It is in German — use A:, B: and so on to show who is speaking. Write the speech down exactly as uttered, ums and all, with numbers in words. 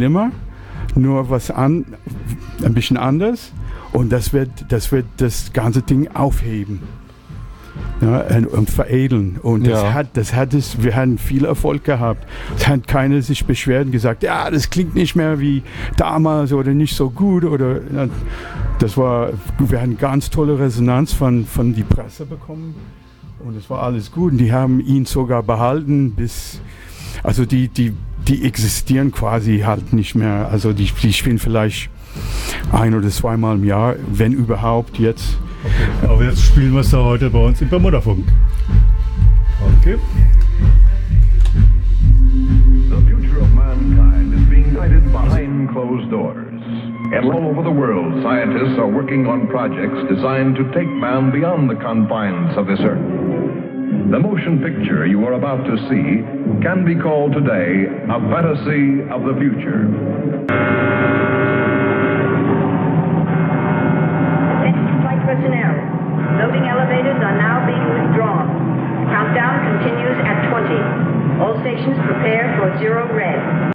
A: immer, nur was an, ein bisschen anders und das wird das, wird das ganze Ding aufheben. Ja, und, und veredeln. Und das
B: Ja.
A: hat, das hat es, wir hatten viel Erfolg gehabt. Es hat keiner sich beschwert und gesagt, ja, das klingt nicht mehr wie damals oder nicht so gut. Oder, ja, das war, wir hatten ganz tolle Resonanz von, von die Presse bekommen. Und es war alles gut. Und die haben ihn sogar behalten bis, also die, die, die existieren quasi halt nicht mehr. Also die, die spielen vielleicht ein oder zweimal im Jahr, wenn überhaupt jetzt.
C: Okay. Aber jetzt spielen wir es da heute bei uns im Bermuda-Funk. Okay.
D: The future of mankind is being guided behind closed doors. And all over the world, scientists are working on projects designed to take man beyond the confines of this earth. The motion picture you are about to see can be called today a fantasy of the future.
E: Personnel. Loading elevators are now being withdrawn. Countdown continues at twenty. All stations prepare for zero red.